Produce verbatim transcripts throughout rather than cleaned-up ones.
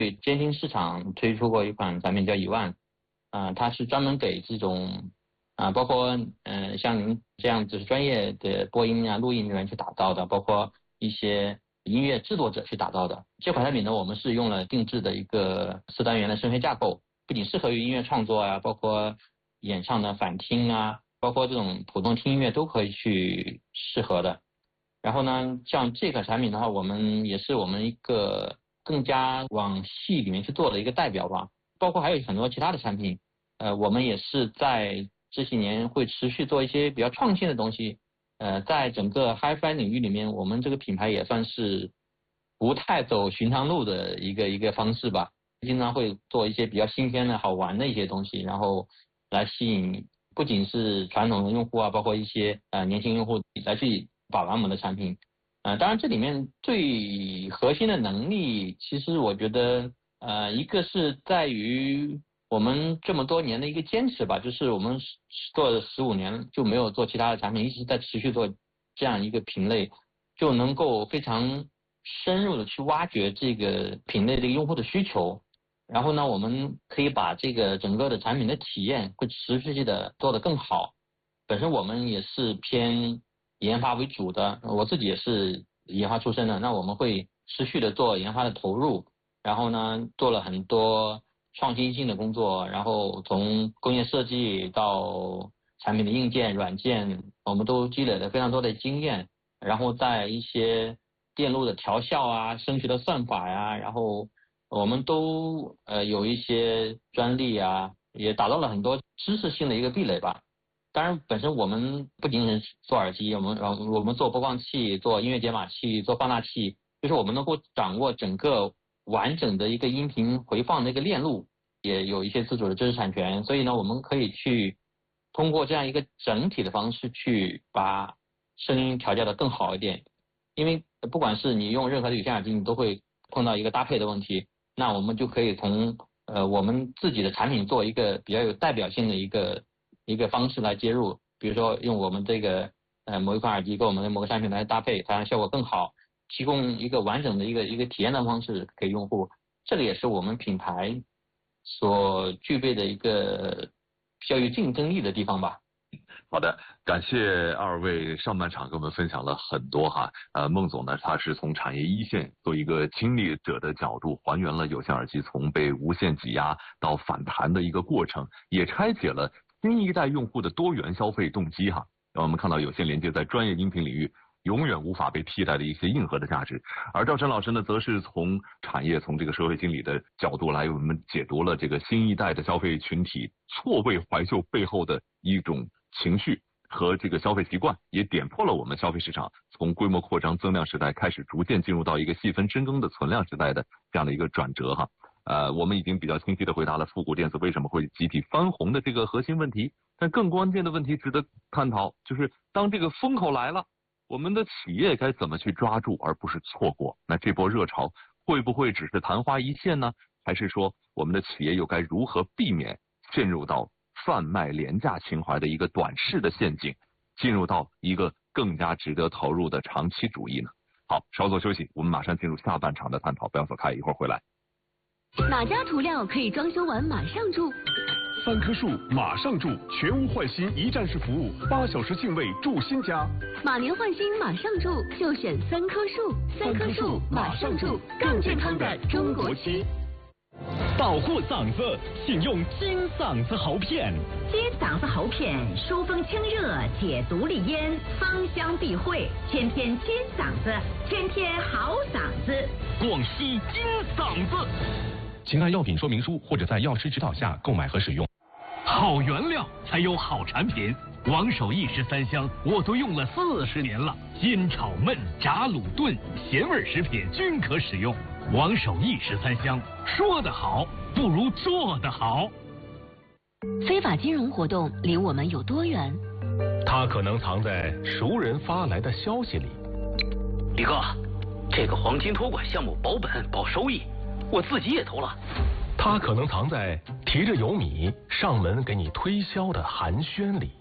对监听市场推出过一款产品叫一万，啊、呃，它是专门给这种啊、呃，包括呃像您这样子专业的播音啊、录音人员去打造的，包括一些音乐制作者去打造的。这款产品呢，我们是用了定制的一个四单元的声学架构，不仅适合于音乐创作啊，包括演唱的反听啊，包括这种普通听音乐都可以去适合的。然后呢，像这款产品的话，我们也是我们一个更加往细里面去做的一个代表吧。包括还有很多其他的产品，呃，我们也是在这些年会持续做一些比较创新的东西。呃，在整个 Hi-Fi 领域里面，我们这个品牌也算是不太走寻常路的一个一个方式吧。经常会做一些比较新鲜的好玩的一些东西，然后来吸引不仅是传统的用户啊，包括一些呃年轻用户来去把玩我们的产品。呃，当然这里面最核心的能力，其实我觉得呃一个是在于我们这么多年的一个坚持吧，就是我们做了十五年就没有做其他的产品，一直在持续做这样一个品类，就能够非常深入的去挖掘这个品类的用户的需求。然后呢，我们可以把这个整个的产品的体验会持续的做得更好。本身我们也是偏研发为主的，我自己也是研发出身的，那我们会持续的做研发的投入，然后呢，做了很多创新性的工作，然后从工业设计到产品的硬件、软件，我们都积累了非常多的经验，然后在一些电路的调校啊、声学的算法呀、啊，然后我们都呃有一些专利啊，也打造了很多知识性的一个壁垒吧。当然，本身我们不仅仅是做耳机，我们呃我们做播放器、做音乐解码器、做放大器，就是我们能够掌握整个完整的一个音频回放的一个链路，也有一些自主的知识产权。所以呢，我们可以去通过这样一个整体的方式去把声音调教的更好一点。因为不管是你用任何的有线耳机，你都会碰到一个搭配的问题。那我们就可以从呃我们自己的产品做一个比较有代表性的一个一个方式来接入，比如说用我们这个呃某一款耳机跟我们的某个产品来搭配，它让效果更好，提供一个完整的一个一个体验的方式给用户。这个也是我们品牌所具备的一个比较有竞争力的地方吧。 好的，感谢二位上半场跟我们分享了很多哈。呃，孟总呢，他是从产业一线做一个亲历者的角度，还原了有线耳机从被无限挤压到反弹的一个过程，也拆解了新一代用户的多元消费动机哈。让我们看到有线连接在专业音频领域永远无法被替代的一些硬核的价值。而赵晨老师呢，则是从产业、从这个社会心理的角度来为我们解读了这个新一代的消费群体错位怀旧背后的一种情绪和这个消费习惯，也点破了我们消费市场从规模扩张增量时代开始逐渐进入到一个细分深耕的存量时代的这样的一个转折哈。呃，我们已经比较清晰的回答了复古电子为什么会集体翻红的这个核心问题，但更关键的问题值得探讨，就是当这个风口来了，我们的企业该怎么去抓住而不是错过？那这波热潮会不会只是昙花一现呢？还是说我们的企业又该如何避免陷入到贩卖廉价情怀的一个短视的陷阱，进入到一个更加值得投入的长期主义呢？好，稍作休息，我们马上进入下半场的探讨，不要走开，一会儿回来。 哪家涂料可以装修完马上住？ 三棵树马上住，全屋换新一站式服务，八小时净位住新家。 马年换新马上住，就选三棵树。三棵树马上住，更健康的中国区。 保护嗓子，请用金嗓子喉片。 金嗓子喉片疏风清热，解毒利咽，芳香避秽，天天金嗓子，天天好嗓子。 广西金嗓子。请按药品说明书或者在药师指导下购买和使用。好原料才有好产品，王守义十三香我都用了四十年了，煎炒焖炸卤炖咸味食品均可使用。王守义十三香，说得好不如做得好。 非法金融活动离我们有多远？ 它可能藏在熟人发来的消息里。 李哥，这个黄金托管项目保本保收益，我自己也投了。 它可能藏在提着油米上门给你推销的寒暄里。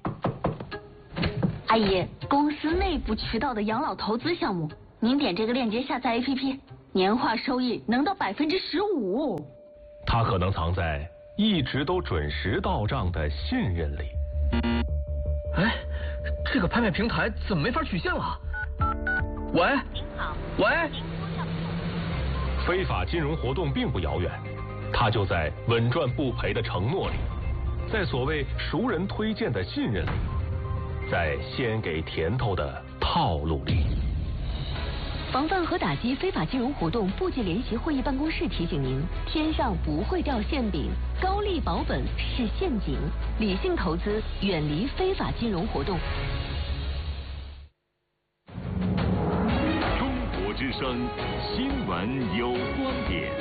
阿姨，公司内部渠道的养老投资项目，您点这个链接下载 A P P。 年化收益能到百分之十五。 它可能藏在一直都准时到账的信任里。 哎，这个拍卖平台怎么没法取现了？喂， 您好， 喂， 非法金融活动并不遥远，它就在稳赚不赔的承诺里，在所谓熟人推荐的信任里，在先给甜头的套路里。 防范和打击非法金融活动部级联席会议办公室提醒您：天上不会掉馅饼，高利保本是陷阱，理性投资，远离非法金融活动。 中国之声新闻有观点。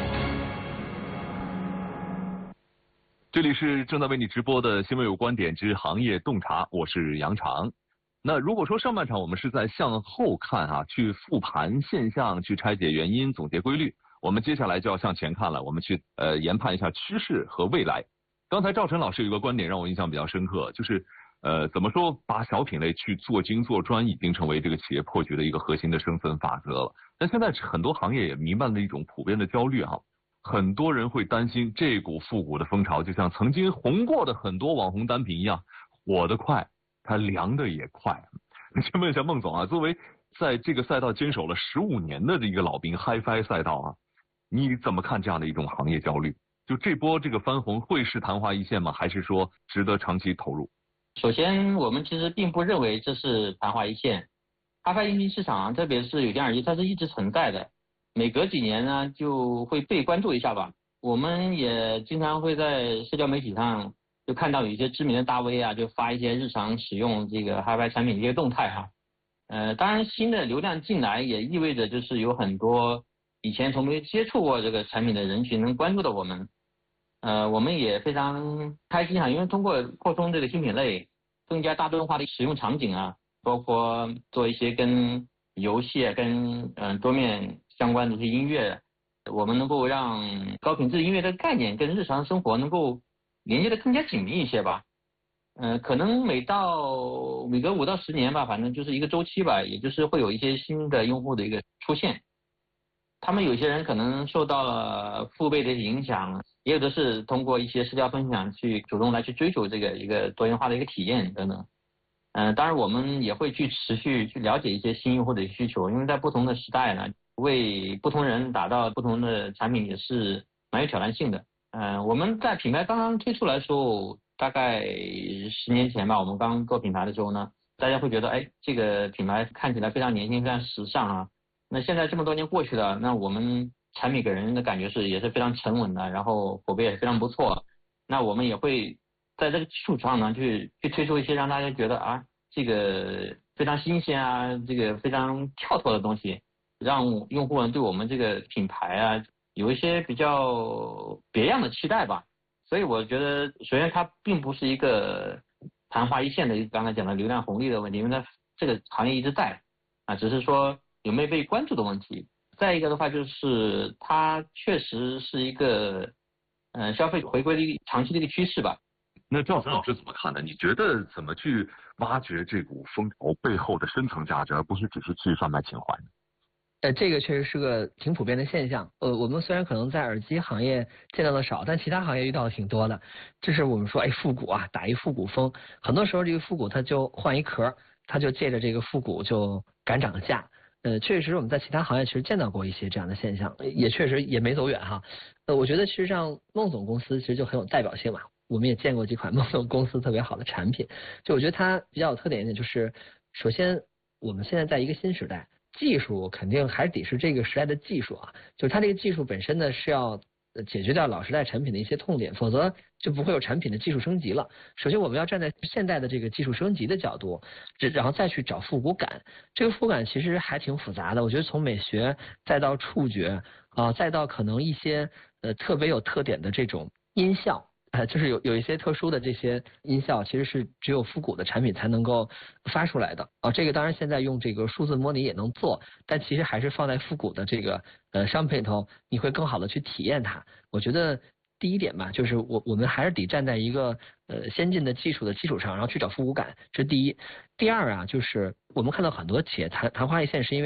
这里是正在为你直播的新闻有观点之行业洞察，我是杨常。那如果说上半场我们是在向后看啊，去复盘现象，去拆解原因，总结规律，我们接下来就要向前看了，我们去呃研判一下趋势和未来。刚才赵晨老师有一个观点让我印象比较深刻，就是呃怎么说把小品类去做精做专已经成为这个企业破局的一个核心的生存法则了。但现在很多行业也弥漫了一种普遍的焦虑哈，很多人会担心这股复古的风潮就像曾经红过的很多网红单品一样，火得快，它凉的也快。先问一下孟总啊，作为在这个赛道坚守了十五年的这个老兵 ，HiFi 赛道啊，你怎么看这样的一种行业焦虑？就这波这个翻红会是昙花一现吗？还是说值得长期投入？ 首先，我们其实并不认为这是昙花一现。HiFi音频市场啊，特别是有线耳机，它是一直存在的，每隔几年呢就会被关注一下吧。我们也经常会在社交媒体上就看到有一些知名的大 V 啊，就发一些日常使用这个 HiFi 产品的一些动态哈、啊。呃，当然新的流量进来也意味着就是有很多以前从没接触过这个产品的人群能关注到我们。呃，我们也非常开心哈、啊，因为通过扩充这个新品类，增加大众化的使用场景啊，包括做一些跟游戏啊、跟嗯、呃、桌面相关的一些音乐，我们能够让高品质音乐的概念跟日常生活能够连接的更加紧密一些吧。呃，可能每到每隔五到十年吧，反正就是一个周期吧，也就是会有一些新的用户的一个出现。他们有些人可能受到了父辈的影响，也有的是通过一些社交分享去主动来去追求这个一个多元化的一个体验等等。嗯、呃，当然我们也会去持续去了解一些新用户的需求，因为在不同的时代呢，为不同人打造不同的产品也是蛮有挑战性的。嗯、呃，我们在品牌刚刚推出来的时候，大概十年前吧，我们刚做品牌的时候呢，大家会觉得，哎，这个品牌看起来非常年轻，非常时尚啊。那现在这么多年过去了，那我们产品给人的感觉是也是非常沉稳的，然后口碑也是非常不错。那我们也会在这个基础上呢，去去推出一些让大家觉得啊，这个非常新鲜啊，这个非常跳脱的东西，让用户们对我们这个品牌啊有一些比较别样的期待吧。所以我觉得，首先它并不是一个昙花一现的，刚才讲的流量红利的问题，因为它这个行业一直在啊，只是说有没有被关注的问题。再一个的话，就是它确实是一个呃消费回归的一个长期的一个趋势吧。 那赵晨老师怎么看呢？你觉得怎么去挖掘这股风潮背后的深层价值，而不是只是去贩卖情怀呢？ 呃，这个确实是个挺普遍的现象。呃，我们虽然可能在耳机行业见到的少，但其他行业遇到的挺多的。这是我们说，哎，复古啊，打一复古风。很多时候这个复古它就换一壳，它就借着这个复古就敢涨价。呃，确实我们在其他行业其实见到过一些这样的现象，也确实也没走远哈。呃，我觉得其实上孟总公司其实就很有代表性嘛。我们也见过几款孟总公司特别好的产品，就我觉得它比较有特点一点就是，首先我们现在在一个新时代。技术肯定还得是这个时代的技术啊，就是它这个技术本身呢是要解决掉老时代产品的一些痛点，否则就不会有产品的技术升级了。首先我们要站在现代的这个技术升级的角度，然后再去找复古感。这个复古感其实还挺复杂的，我觉得从美学再到触觉啊、呃，再到可能一些呃特别有特点的这种音效。呃，就是有有一些特殊的这些音效，其实是只有复古的产品才能够发出来的啊。这个当然现在用这个数字模拟也能做，但其实还是放在复古的这个呃商品里头，你会更好的去体验它。我觉得第一点吧，就是我我们还是得站在一个呃先进的技术的基础上，然后去找复古感，这是第一。第二啊，就是我们看到很多企业昙昙花一现，是因为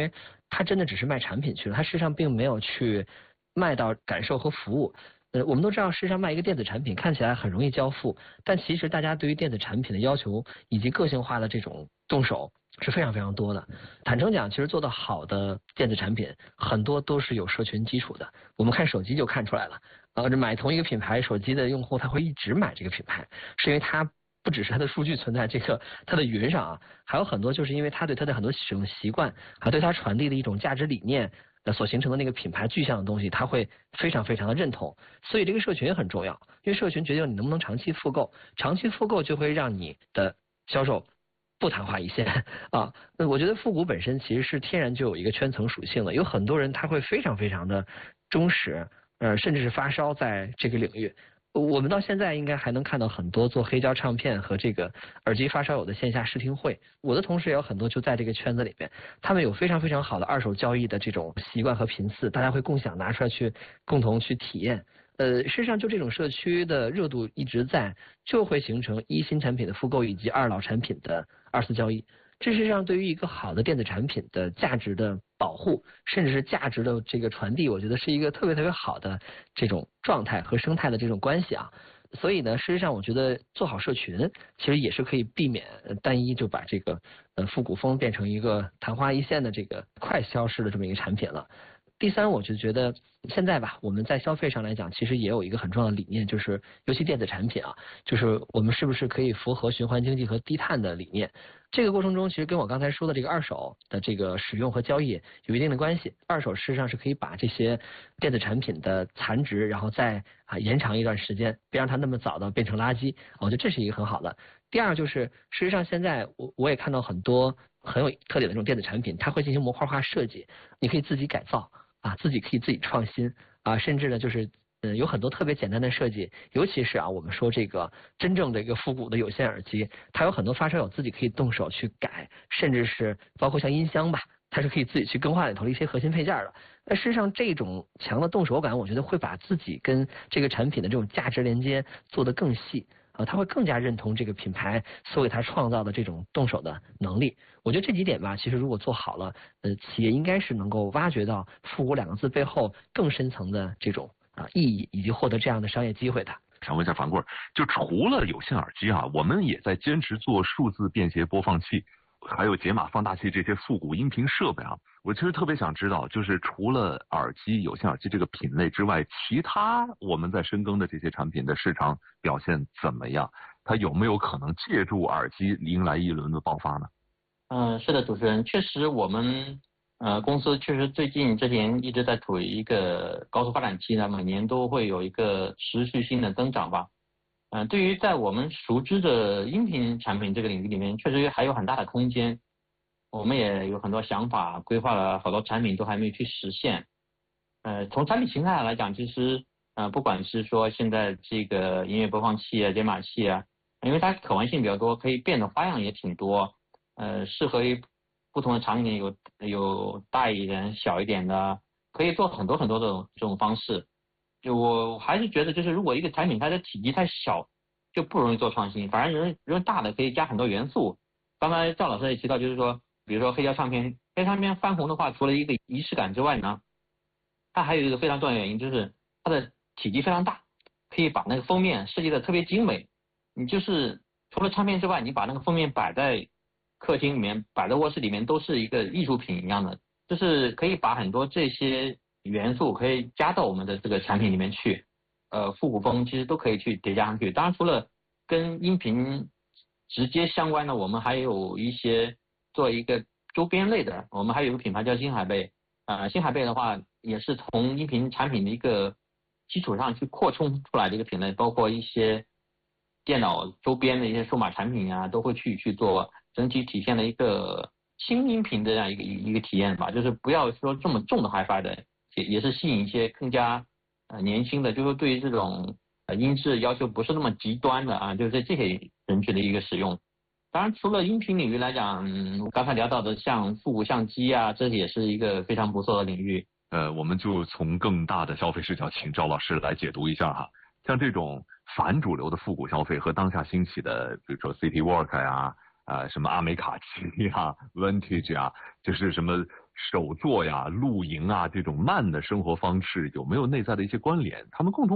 它真的只是卖产品去了，它事实上并没有去卖到感受和服务。呃，我们都知道，事实上卖一个电子产品看起来很容易交付，但其实大家对于电子产品的要求以及个性化的这种动手是非常非常多的。坦诚讲，其实做到好的电子产品，很多都是有社群基础的。我们看手机就看出来了，呃，买同一个品牌手机的用户，他会一直买这个品牌，是因为他不只是它的数据存在这个它的云上啊，还有很多就是因为它对它的很多使用习惯，还对它传递的一种价值理念所形成的那个品牌具象的东西，他会非常非常的认同。所以这个社群也很重要，因为社群决定你能不能长期复购，长期复购就会让你的销售不昙花一现啊。那我觉得复古本身其实是天然就有一个圈层属性的，有很多人他会非常非常的忠实，呃，甚至是发烧在这个领域。我们到现在应该还能看到很多做黑胶唱片和这个耳机发烧友的线下试听会，我的同事也有很多就在这个圈子里面，他们有非常非常好的二手交易的这种习惯和频次，大家会共享拿出来去共同去体验。呃，事实上就这种社区的热度一直在，就会形成一新产品的复购以及二老产品的二次交易。这实际上对于一个好的电子产品的价值的保护，甚至是价值的这个传递，我觉得是一个特别特别好的这种状态和生态的这种关系啊。所以呢，事实上我觉得做好社群，其实也是可以避免单一就把这个呃复古风变成一个昙花一现的这个快消失的这么一个产品了。第三，我就觉得现在吧，我们在消费上来讲，其实也有一个很重要的理念，就是尤其电子产品啊，就是我们是不是可以符合循环经济和低碳的理念。这个过程中，其实跟我刚才说的这个二手的这个使用和交易有一定的关系。二手事实上是可以把这些电子产品的残值，然后再啊延长一段时间，别让它那么早的变成垃圾。我觉得这是一个很好的。第二就是，事实上现在我我也看到很多很有特点的这种电子产品，它会进行模块化设计，你可以自己改造。啊，自己可以自己创新啊，甚至呢，就是嗯，有很多特别简单的设计，尤其是啊，我们说这个真正的一个复古的有线耳机，它有很多发烧友自己可以动手去改，甚至是包括像音箱吧，它是可以自己去更换里头的一些核心配件的。那事实上，这种强的动手感，我觉得会把自己跟这个产品的这种价值连接做得更细。呃，他会更加认同这个品牌所给他创造的这种动手的能力。我觉得这几点吧，其实如果做好了，呃，企业应该是能够挖掘到复古两个字背后更深层的这种啊意义，以及获得这样的商业机会的。 想问一下樊贵，就除了有线耳机啊，我们也在坚持做数字便携播放器，还有解码放大器这些复古音频设备啊。我其实特别想知道，就是除了耳机、有线耳机这个品类之外，其他我们在深耕的这些产品的市场表现怎么样？它有没有可能借助耳机迎来一轮的爆发呢？ 嗯，是的，主持人，确实我们呃公司确实最近这年一直在处于一个高速发展期呢，每年都会有一个持续性的增长吧。嗯、呃，对于在我们熟知的音频产品这个领域里面，确实还有很大的空间。我们也有很多想法，规划了好多产品都还没有去实现。呃，从产品形态来讲，其实呃，不管是说现在这个音乐播放器啊、解码器啊，因为它可玩性比较多，可以变的花样也挺多。呃，适合于不同的场景，有有大一点、小一点的，可以做很多很多的这种方式。就我还是觉得，就是如果一个产品它的体积太小，就不容易做创新，反而人人大的可以加很多元素。刚才赵老师也提到，就是说，比如说黑胶唱片，黑胶唱片翻红的话，除了一个仪式感之外呢，它还有一个非常重要的原因，就是它的体积非常大，可以把那个封面设计的特别精美。你就是除了唱片之外，你把那个封面摆在客厅里面，摆在卧室里面，都是一个艺术品一样的，就是可以把很多这些元素可以加到我们的这个产品里面去。呃，复古风其实都可以去叠加上去。当然，除了跟音频直接相关的，我们还有一些做一个周边类的，我们还有一个品牌叫新海贝。呃，新海贝的话也是从音频产品的一个基础上去扩充出来的一个品类，包括一些电脑周边的一些数码产品啊，都会去去做，整体体现了一个轻音频的这样一个一个体验吧。就是不要说这么重的 Hi-Fi 的，也也是吸引一些更加呃年轻的，就是对于这种呃音质要求不是那么极端的啊，就是这些人群的一个使用。当然，除了音频领域来讲，嗯，我刚才聊到的像复古相机啊，这也是一个非常不错的领域。 呃，我们就从更大的消费视角，请赵老师来解读一下哈。像这种反主流的复古消费和当下兴起的，比如说 City Walk 呀、啊，呃，什么阿美卡奇呀、Vintage 啊，就是什么手作呀、露营啊这种慢的生活方式有没有内在的一些关联？他们共同